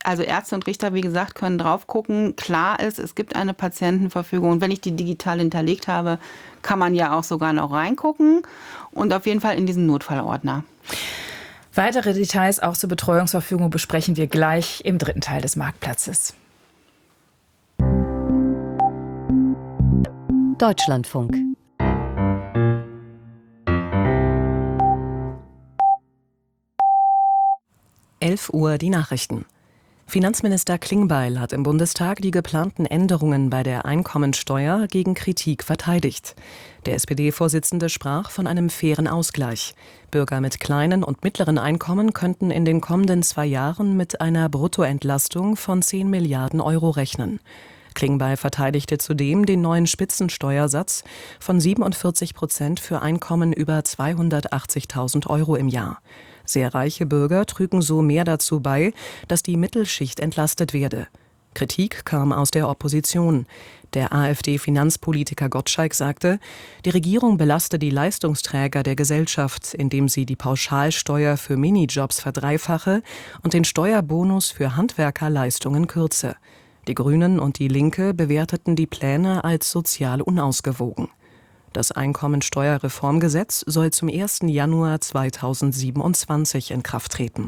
Speaker 4: Also Ärzte und Richter, wie gesagt, können drauf gucken. Klar ist, es gibt eine Patientenverfügung. Und wenn ich die digital hinterlegt habe, kann man ja auch sogar noch reingucken. Und auf jeden Fall in diesen Notfallordner.
Speaker 1: Weitere Details auch zur Betreuungsverfügung besprechen wir gleich im dritten Teil des Marktplatzes.
Speaker 9: Deutschlandfunk.
Speaker 2: Uhr die Nachrichten. Finanzminister Klingbeil hat im Bundestag die geplanten Änderungen bei der Einkommensteuer gegen Kritik verteidigt. Der SPD-Vorsitzende sprach von einem fairen Ausgleich. Bürger mit kleinen und mittleren Einkommen könnten in den kommenden 2 Jahren mit einer Bruttoentlastung von 10 Milliarden Euro rechnen. Klingbeil verteidigte zudem den neuen Spitzensteuersatz von 47% für Einkommen über 280.000 Euro im Jahr. Sehr reiche Bürger trügen so mehr dazu bei, dass die Mittelschicht entlastet werde. Kritik kam aus der Opposition. Der AfD-Finanzpolitiker Gottschalk sagte, die Regierung belaste die Leistungsträger der Gesellschaft, indem sie die Pauschalsteuer für Minijobs verdreifache und den Steuerbonus für Handwerkerleistungen kürze. Die Grünen und die Linke bewerteten die Pläne als sozial unausgewogen. Das Einkommensteuerreformgesetz soll zum 1. Januar 2027 in Kraft treten.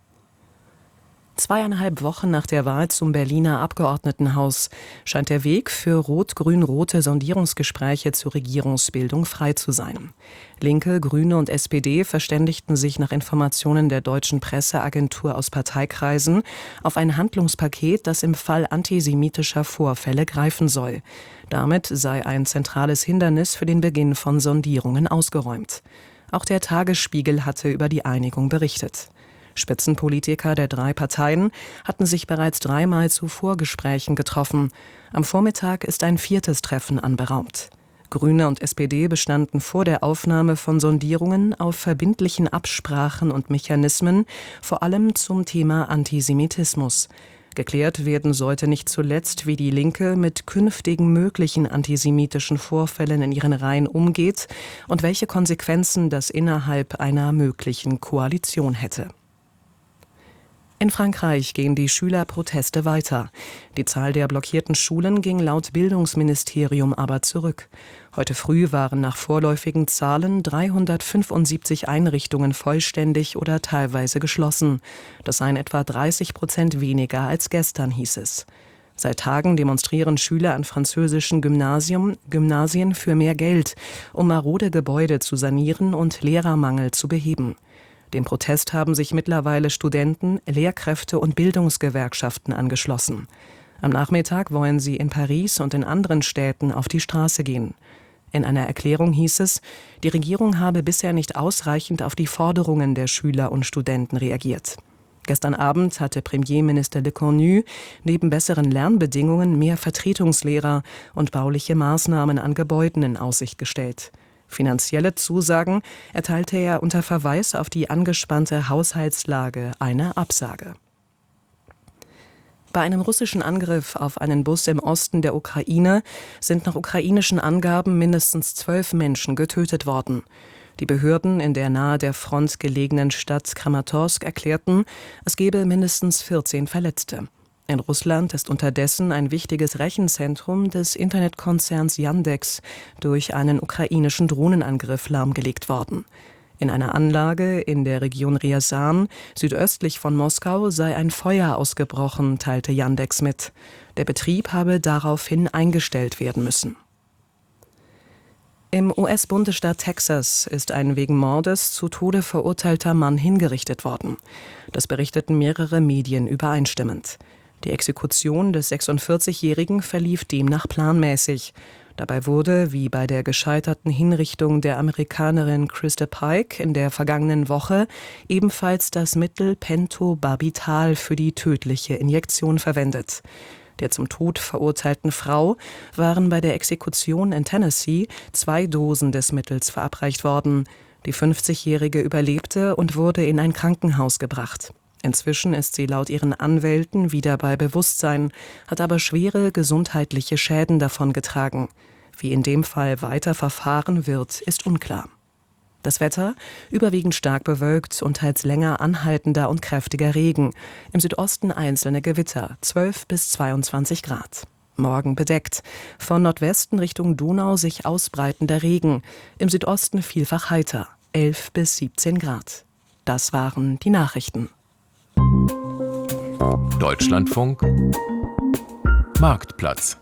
Speaker 2: 2,5 Wochen nach der Wahl zum Berliner Abgeordnetenhaus scheint der Weg für rot-grün-rote Sondierungsgespräche zur Regierungsbildung frei zu sein. Linke, Grüne und SPD verständigten sich nach Informationen der deutschen Presseagentur aus Parteikreisen auf ein Handlungspaket, das im Fall antisemitischer Vorfälle greifen soll. Damit sei ein zentrales Hindernis für den Beginn von Sondierungen ausgeräumt. Auch der Tagesspiegel hatte über die Einigung berichtet. Spitzenpolitiker der 3 Parteien hatten sich bereits 3-mal zu Vorgesprächen getroffen. Am Vormittag ist ein 4. Treffen anberaumt. Grüne und SPD bestanden vor der Aufnahme von Sondierungen auf verbindlichen Absprachen und Mechanismen, vor allem zum Thema Antisemitismus. Geklärt werden sollte nicht zuletzt, wie die Linke mit künftigen möglichen antisemitischen Vorfällen in ihren Reihen umgeht und welche Konsequenzen das innerhalb einer möglichen Koalition hätte. In Frankreich gehen die Schülerproteste weiter. Die Zahl der blockierten Schulen ging laut Bildungsministerium aber zurück. Heute früh waren nach vorläufigen Zahlen 375 Einrichtungen vollständig oder teilweise geschlossen. Das seien etwa 30% weniger als gestern, hieß es. Seit Tagen demonstrieren Schüler an französischen Gymnasien für mehr Geld, um marode Gebäude zu sanieren und Lehrermangel zu beheben. Dem Protest haben sich mittlerweile Studenten, Lehrkräfte und Bildungsgewerkschaften angeschlossen. Am Nachmittag wollen sie in Paris und in anderen Städten auf die Straße gehen. In einer Erklärung hieß es, die Regierung habe bisher nicht ausreichend auf die Forderungen der Schüler und Studenten reagiert. Gestern Abend hatte Premierminister Lecornu neben besseren Lernbedingungen mehr Vertretungslehrer und bauliche Maßnahmen an Gebäuden in Aussicht gestellt. Finanzielle Zusagen erteilte er unter Verweis auf die angespannte Haushaltslage eine Absage. Bei einem russischen Angriff auf einen Bus im Osten der Ukraine sind nach ukrainischen Angaben mindestens 12 Menschen getötet worden. Die Behörden in der nahe der Front gelegenen Stadt Kramatorsk erklärten, es gebe mindestens 14 Verletzte. In Russland ist unterdessen ein wichtiges Rechenzentrum des Internetkonzerns Yandex durch einen ukrainischen Drohnenangriff lahmgelegt worden. In einer Anlage in der Region Ryazan, südöstlich von Moskau, sei ein Feuer ausgebrochen, teilte Yandex mit. Der Betrieb habe daraufhin eingestellt werden müssen. Im US-Bundesstaat Texas ist ein wegen Mordes zu Tode verurteilter Mann hingerichtet worden. Das berichteten mehrere Medien übereinstimmend. Die Exekution des 46-Jährigen verlief demnach planmäßig. Dabei wurde, wie bei der gescheiterten Hinrichtung der Amerikanerin Krista Pike in der vergangenen Woche, ebenfalls das Mittel Pentobarbital für die tödliche Injektion verwendet. Der zum Tod verurteilten Frau waren bei der Exekution in Tennessee 2 Dosen des Mittels verabreicht worden. Die 50-Jährige überlebte und wurde in ein Krankenhaus gebracht. Inzwischen ist sie laut ihren Anwälten wieder bei Bewusstsein, hat aber schwere gesundheitliche Schäden davongetragen. Wie in dem Fall weiter verfahren wird, ist unklar. Das Wetter überwiegend stark bewölkt und teils länger anhaltender und kräftiger Regen. Im Südosten einzelne Gewitter, 12 bis 22 Grad. Morgen bedeckt. Von Nordwesten Richtung Donau sich ausbreitender Regen. Im Südosten vielfach heiter, 11 bis 17 Grad. Das waren die Nachrichten.
Speaker 9: Deutschlandfunk Marktplatz.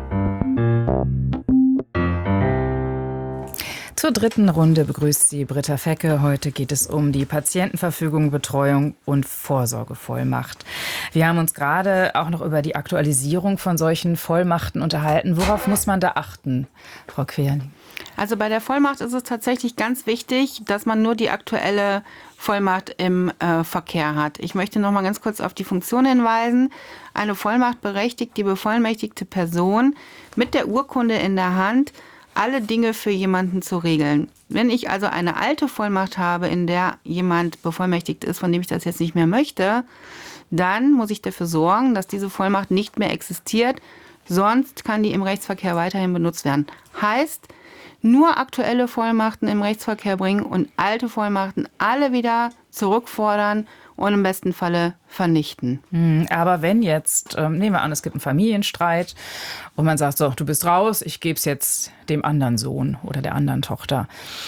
Speaker 1: Zur dritten Runde begrüßt sie Britta Fecke. Heute geht es um die Patientenverfügung, Betreuung und Vorsorgevollmacht. Wir haben uns gerade auch noch über die Aktualisierung von solchen Vollmachten unterhalten. Worauf muss man da achten, Frau Querling?
Speaker 4: Also bei der Vollmacht ist es tatsächlich ganz wichtig, dass man nur die aktuelle Vollmacht im Verkehr hat. Ich möchte noch mal ganz kurz auf die Funktion hinweisen. Eine Vollmacht berechtigt die bevollmächtigte Person mit der Urkunde in der Hand, alle Dinge für jemanden zu regeln. Wenn ich also eine alte Vollmacht habe, in der jemand bevollmächtigt ist, von dem ich das jetzt nicht mehr möchte, dann muss ich dafür sorgen, dass diese Vollmacht nicht mehr existiert. Sonst kann die im Rechtsverkehr weiterhin benutzt werden. Heißt, nur aktuelle Vollmachten im Rechtsverkehr bringen und alte Vollmachten alle wieder zurückfordern und im besten Falle vernichten.
Speaker 1: Aber wenn jetzt, nehmen wir an, es gibt einen Familienstreit und man sagt so, du bist raus, ich gebe es jetzt dem anderen Sohn oder der anderen Tochter.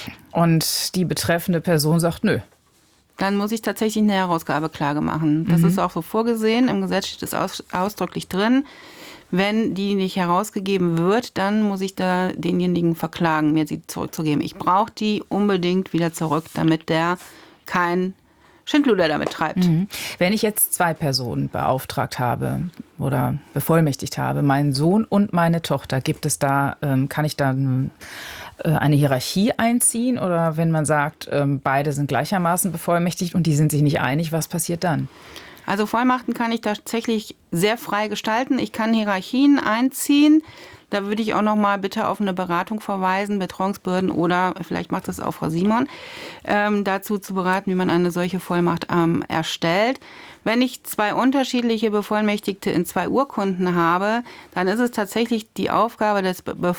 Speaker 1: Und die betreffende Person sagt, nö.
Speaker 4: Dann muss ich tatsächlich eine Herausgabeklage machen. Das ist auch so vorgesehen, im Gesetz steht es ausdrücklich drin. Wenn die nicht herausgegeben wird, dann muss ich da denjenigen verklagen, mir sie zurückzugeben. Ich brauche die unbedingt wieder zurück, damit der kein Schindluder damit treibt.
Speaker 1: Wenn ich jetzt zwei Personen beauftragt habe oder bevollmächtigt habe, meinen Sohn und meine Tochter, gibt es da, kann ich da eine Hierarchie einziehen? Oder wenn man sagt, beide sind gleichermaßen bevollmächtigt und die sind sich nicht einig, was passiert dann?
Speaker 4: Also Vollmachten kann ich tatsächlich sehr frei gestalten. Ich kann Hierarchien einziehen. Da würde ich auch noch mal bitte auf eine Beratung verweisen, Betreuungsbehörden oder vielleicht macht das auch Frau Simon, dazu zu beraten, wie man eine solche Vollmacht erstellt. Wenn ich zwei unterschiedliche Bevollmächtigte in zwei Urkunden habe, dann ist es tatsächlich die Aufgabe des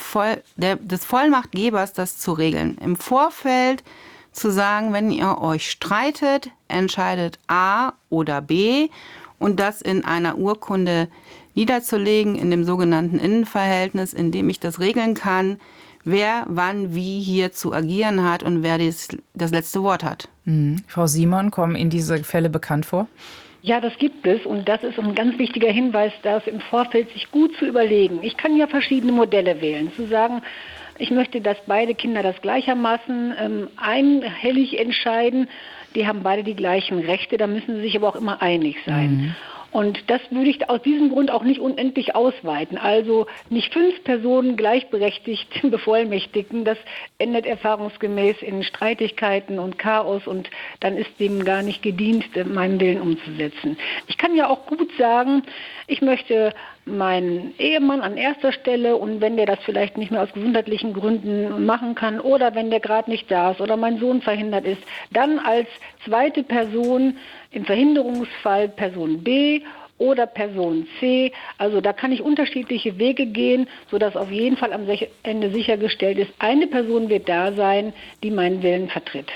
Speaker 4: Vollmachtgebers, das zu regeln. Im Vorfeld zu sagen, wenn ihr euch streitet, entscheidet A oder B und das in einer Urkunde niederzulegen, in dem sogenannten Innenverhältnis, in dem ich das regeln kann, wer wann wie hier zu agieren hat und wer das letzte Wort hat.
Speaker 1: Frau Simon, kommen Ihnen diese Fälle bekannt vor?
Speaker 5: Ja, das gibt es und das ist ein ganz wichtiger Hinweis, das im Vorfeld sich gut zu überlegen. Ich kann ja verschiedene Modelle wählen, zu sagen, ich möchte, dass beide Kinder das gleichermaßen einhellig entscheiden. Die haben beide die gleichen Rechte, da müssen sie sich aber auch immer einig sein. Und das würde ich aus diesem Grund auch nicht unendlich ausweiten. Also nicht 5 Personen gleichberechtigt bevollmächtigen. Das endet erfahrungsgemäß in Streitigkeiten und Chaos und dann ist dem gar nicht gedient, meinen Willen umzusetzen. Ich kann ja auch gut sagen, ich möchte meinen Ehemann an erster Stelle und wenn der das vielleicht nicht mehr aus gesundheitlichen Gründen machen kann oder wenn der gerade nicht da ist oder mein Sohn verhindert ist, dann als zweite Person im Verhinderungsfall Person B oder Person C. Also da kann ich unterschiedliche Wege gehen, sodass auf jeden Fall am Ende sichergestellt ist, eine Person wird da sein, die meinen Willen vertritt.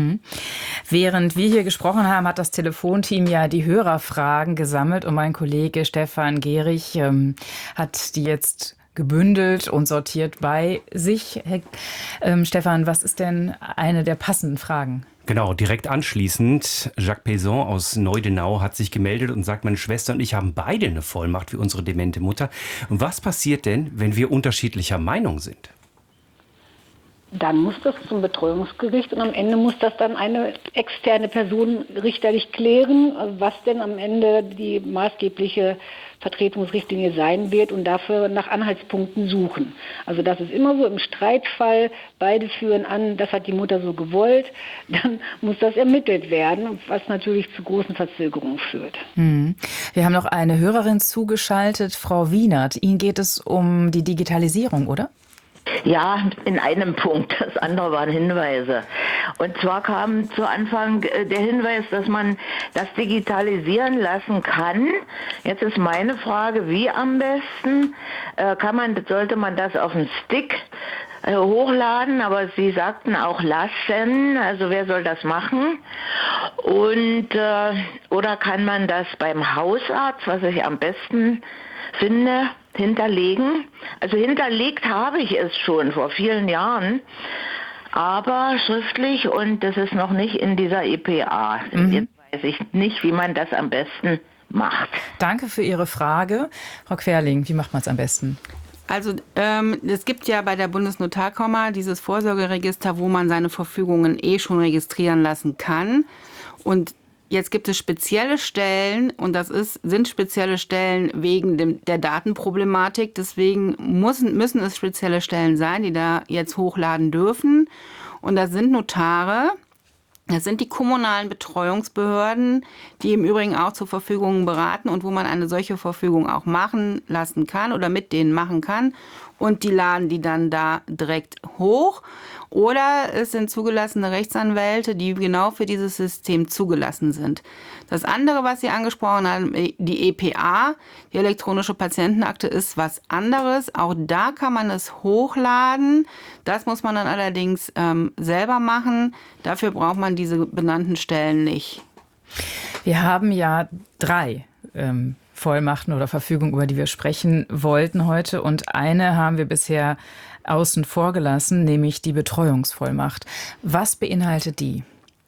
Speaker 1: Während wir hier gesprochen haben, hat das Telefonteam ja die Hörerfragen gesammelt und mein Kollege Stefan Gehrig hat die jetzt gebündelt und sortiert bei sich. Stefan, was ist denn eine der passenden Fragen?
Speaker 10: Genau, direkt anschließend, Jacques Payson aus Neudenau hat sich gemeldet und sagt, meine Schwester und ich haben beide eine Vollmacht für unsere demente Mutter. Und was passiert denn, wenn wir unterschiedlicher Meinung sind?
Speaker 5: Dann muss das zum Betreuungsgericht und am Ende muss das dann eine externe Person richterlich klären, was denn am Ende die maßgebliche Vertretungsrichtlinie sein wird und dafür nach Anhaltspunkten suchen. Also das ist immer so im Streitfall, beide führen an, das hat die Mutter so gewollt, dann muss das ermittelt werden, was natürlich zu großen Verzögerungen führt.
Speaker 1: Wir haben noch eine Hörerin zugeschaltet, Frau Wienert. Ihnen geht es um die Digitalisierung, oder?
Speaker 11: Ja, in einem Punkt. Das andere waren Hinweise. Und zwar kam zu Anfang der Hinweis, dass man das digitalisieren lassen kann. Jetzt ist meine Frage, wie am besten? Sollte man das auf einen Stick hochladen, aber Sie sagten auch lassen, also wer soll das machen? Und oder kann man das beim Hausarzt, was ich am besten finde, hinterlegen? Also hinterlegt habe ich es schon vor vielen Jahren, aber schriftlich, und das ist noch nicht in dieser EPA. Jetzt weiß ich nicht, wie man das am besten macht.
Speaker 1: Danke für Ihre Frage. Frau Querling, wie macht man es am besten?
Speaker 4: Also es gibt ja bei der Bundesnotarkammer dieses Vorsorgeregister, wo man seine Verfügungen schon registrieren lassen kann. Und jetzt gibt es spezielle Stellen, und das sind spezielle Stellen wegen der Datenproblematik. Deswegen müssen es spezielle Stellen sein, die da jetzt hochladen dürfen. Und das sind Notare. Das sind die kommunalen Betreuungsbehörden, die im Übrigen auch zur Verfügung beraten und wo man eine solche Verfügung auch machen lassen kann oder mit denen machen kann. Und die laden die dann da direkt hoch. Oder es sind zugelassene Rechtsanwälte, die genau für dieses System zugelassen sind. Das andere, was Sie angesprochen haben, die EPA, die elektronische Patientenakte, ist was anderes. Auch da kann man es hochladen. Das muss man dann allerdings selber machen. Dafür braucht man diese benannten Stellen nicht.
Speaker 1: Wir haben ja 3 Vollmachten oder Verfügungen, über die wir sprechen wollten heute. Und eine haben wir bisher außen vor gelassen, nämlich die Betreuungsvollmacht. Was beinhaltet die?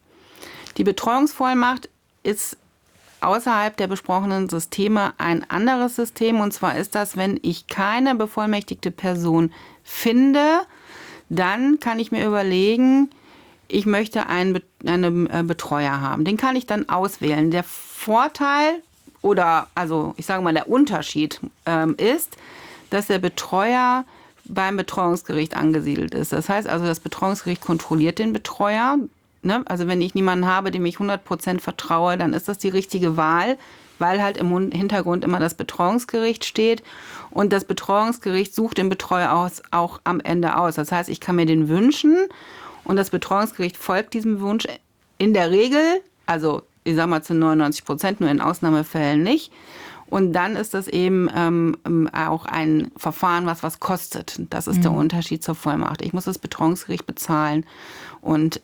Speaker 4: Die Betreuungsvollmacht ist außerhalb der besprochenen Systeme ein anderes System. Und zwar ist das, wenn ich keine bevollmächtigte Person finde, dann kann ich mir überlegen, ich möchte einen Betreuer haben. Den kann ich dann auswählen. Der Vorteil oder, also ich sage mal, der Unterschied ist, dass der Betreuer beim Betreuungsgericht angesiedelt ist. Das heißt also, das Betreuungsgericht kontrolliert den Betreuer. Ne? Also wenn ich niemanden habe, dem ich 100% vertraue, dann ist das die richtige Wahl, weil halt im Hintergrund immer das Betreuungsgericht steht. Und das Betreuungsgericht sucht den Betreuer auch am Ende aus. Das heißt, ich kann mir den wünschen und das Betreuungsgericht folgt diesem Wunsch in der Regel, also ich sage mal zu 99%, nur in Ausnahmefällen nicht. Und dann ist das eben auch ein Verfahren, was kostet. Das ist der Unterschied zur Vollmacht. Ich muss das Betreuungsgericht bezahlen und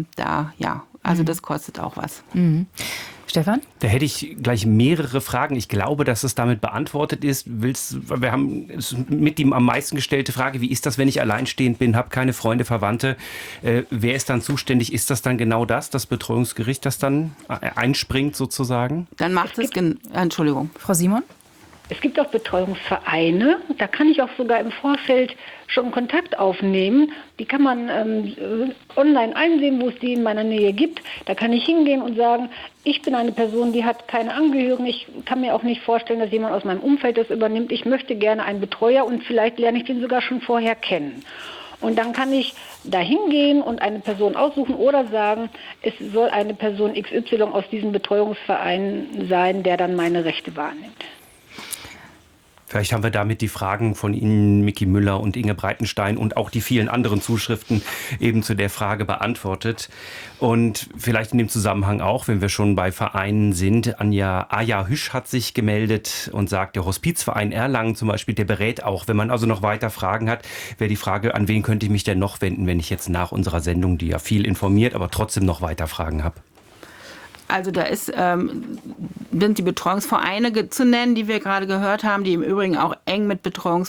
Speaker 4: das kostet auch was.
Speaker 1: Stefan?
Speaker 10: Da hätte ich gleich mehrere Fragen. Ich glaube, dass es damit beantwortet ist. Wir haben mit die am meisten gestellte Frage, wie ist das, wenn ich alleinstehend bin, habe keine Freunde, Verwandte? Wer ist dann zuständig? Ist das dann genau das Betreuungsgericht, das dann einspringt sozusagen?
Speaker 4: Dann macht es, Entschuldigung.
Speaker 1: Frau Simon?
Speaker 5: Es gibt auch Betreuungsvereine, da kann ich auch sogar im Vorfeld schon Kontakt aufnehmen. Die kann man online einsehen, wo es die in meiner Nähe gibt. Da kann ich hingehen und sagen, ich bin eine Person, die hat keine Angehörigen. Ich kann mir auch nicht vorstellen, dass jemand aus meinem Umfeld das übernimmt. Ich möchte gerne einen Betreuer und vielleicht lerne ich den sogar schon vorher kennen. Und dann kann ich da hingehen und eine Person aussuchen oder sagen, es soll eine Person XY aus diesem Betreuungsverein sein, der dann meine Rechte wahrnimmt.
Speaker 10: Vielleicht haben wir damit die Fragen von Ihnen, Miki Müller und Inge Breitenstein und auch die vielen anderen Zuschriften eben zu der Frage beantwortet. Und vielleicht in dem Zusammenhang auch, wenn wir schon bei Vereinen sind, Aja Hüsch hat sich gemeldet und sagt, der Hospizverein Erlangen zum Beispiel, der berät auch, wenn man also noch weiter Fragen hat, wäre die Frage, an wen könnte ich mich denn noch wenden, wenn ich jetzt nach unserer Sendung, die ja viel informiert, aber trotzdem noch weiter Fragen habe.
Speaker 4: Also da sind die Betreuungsvereine zu nennen, die wir gerade gehört haben, die im Übrigen auch eng mit